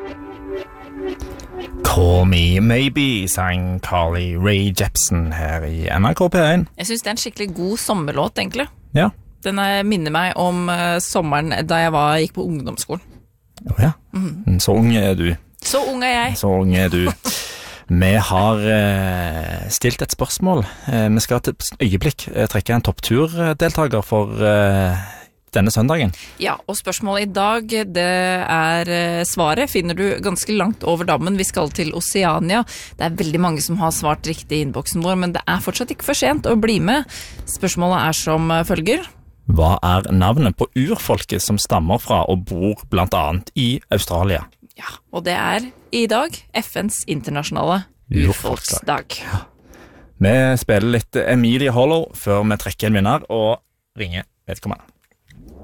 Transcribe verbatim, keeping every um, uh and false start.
Call Me Maybe, sang Carly Rae Jepsen her i N R K P one. Jeg synes det er en skikkelig god sommerlåt, egentlig. Ja. Den er, minner meg om uh, sommeren da jeg var, gikk på ungdomsskolen. Å ja, mm. Så ung er du. Så ung er jeg. Så ung er du. Vi har eh, stilt et spørsmål. Eh, vi skal til et øyeblikk eh, trekke en toppturdeltager for eh, denne søndagen. Ja, og spørsmålet i dag, det er eh, svaret finner du ganske langt over dammen. Vi skal til Oceania. Det er veldig mange som har svart riktig i innboksen vår, men det er fortsatt ikke for sent å bli med. Spørsmålet er som følger. Hva er navnet på urfolket som stammer fra og bor blant annet i Australia? Ja, og det er i dag F N's internasjonale urfolksdag. Ja. Vi spiller litt Emilie Hollow før vi trekker en vinner og ringer vedkommende.